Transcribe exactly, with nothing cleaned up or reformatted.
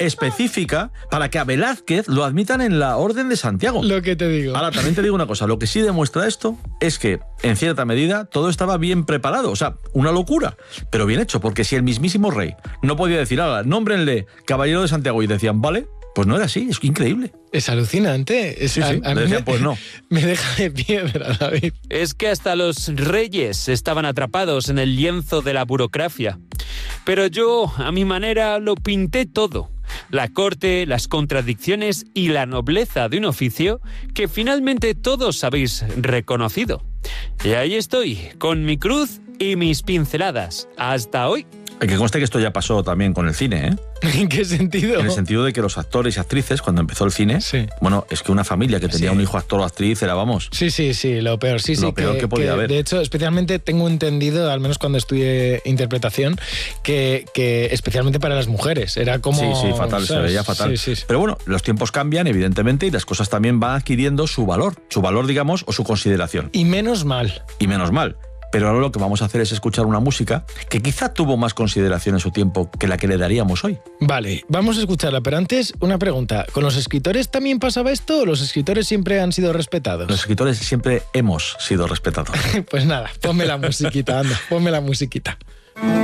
específica para que a Velázquez lo admitan en la Orden de Santiago. Lo que te digo. Ahora, también te digo una cosa, lo que sí demuestra esto es que, en cierta medida, todo estaba bien preparado, o sea, una locura, pero bien hecho, porque si el mismísimo rey no podía decir, ahora, nómbrenle Caballero de Santiago, y decían, vale, pues no era así, es increíble. Es alucinante. Es, Sí, sí, a, a le mí decían, me, pues no. Me deja de piedra, David. Es que hasta los reyes estaban atrapados en el lienzo de la burocracia. Pero yo, a mi manera, lo pinté todo. La corte, las contradicciones y la nobleza de un oficio que finalmente todos habéis reconocido. Y ahí estoy, con mi cruz y mis pinceladas. Hasta hoy. Que conste que esto ya pasó también con el cine, ¿eh? ¿En qué sentido? En el sentido de que los actores y actrices, cuando empezó el cine, sí. bueno, es que una familia que tenía sí. un hijo actor o actriz era, vamos... Sí, sí, sí, lo peor. Sí, lo sí, peor que, que podía que, haber. De hecho, especialmente tengo entendido, al menos cuando estudié interpretación, que, que especialmente para las mujeres, era como... Sí, sí, fatal, ¿sabes? Se veía fatal. Sí, sí, sí. Pero bueno, los tiempos cambian, evidentemente, y las cosas también van adquiriendo su valor, su valor, digamos, o su consideración. Y menos mal. Y menos mal. Pero ahora lo que vamos a hacer es escuchar una música que quizá tuvo más consideración en su tiempo que la que le daríamos hoy. Vale, vamos a escucharla, pero antes una pregunta. ¿Con los escritores también pasaba esto o los escritores siempre han sido respetados? Los escritores siempre hemos sido respetados. Pues nada, ponme la musiquita, anda, ponme la musiquita.